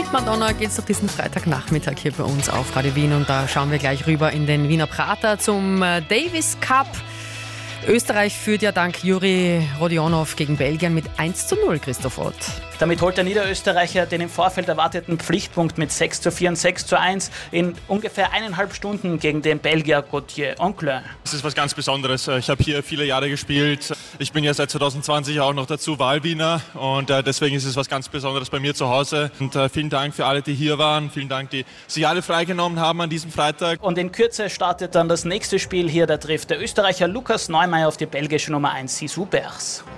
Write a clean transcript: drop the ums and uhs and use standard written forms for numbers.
Mit Madonna geht es doch diesen Freitagnachmittag hier bei uns auf Radio Wien und da schauen wir gleich rüber in den Wiener Prater zum Davis Cup. Österreich führt ja dank Juri Rodionov gegen Belgien mit 1:0, Christoph Ott. Damit holt der Niederösterreicher den im Vorfeld erwarteten Pflichtpunkt mit 6:4 und 6:1 in ungefähr 1,5 Stunden gegen den Belgier Gauthier Oncle. Das ist was ganz Besonderes. Ich habe hier viele Jahre gespielt. Ich bin ja seit 2020 auch noch dazu Wahlwiener und deswegen ist es was ganz Besonderes bei mir zu Hause. Und vielen Dank für alle, die hier waren. Vielen Dank, die sich alle freigenommen haben an diesem Freitag. Und in Kürze startet dann das nächste Spiel hier. Da trifft der Österreicher Lukas Neumeier auf die belgische Nummer 1 Sisu Bers.